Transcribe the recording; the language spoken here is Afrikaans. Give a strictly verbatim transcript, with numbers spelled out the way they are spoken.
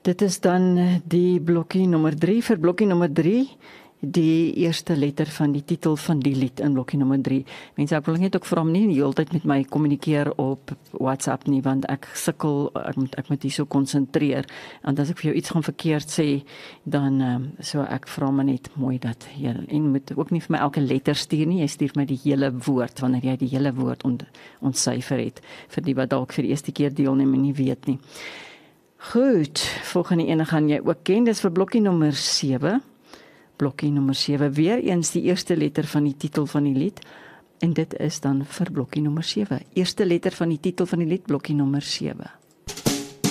Dit is dan die blokkie nommer drie, vir blokkie nommer drie, die eerste letter van die titel van die lied in blokkie nommer drie. Mense, ek wil net ook vir hom nie die hele tyd met my kommunikeer op WhatsApp nie, want ek sukkel, ek moet, ek moet hier so konsentreer, en as ek vir jou iets gaan verkeerd sê, dan, um, so ek vra my net mooi dat jy, en moet ook nie vir my elke letter stuur nie, jy stuur my die hele woord, wanneer jy die hele woord ont, ontsyfer het, vir die wat dalk vir die eerste keer deelneem en nie weet nie. Goed, volgende ene gaan jy ook ken, dis vir blokkie nommer sewe, blokkie nommer sewe, weer eens die eerste letter van die titel van die lied, en dit is dan vir blokkie nommer sewe. Eerste letter van die titel van die lied, blokkie nommer sewe.